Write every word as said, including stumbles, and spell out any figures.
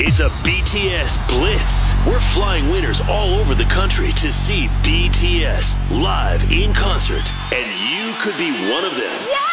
It's a B T S Blitz. We're flying winners all over the country to see B T S live in concert, and you could be one of them. Yeah!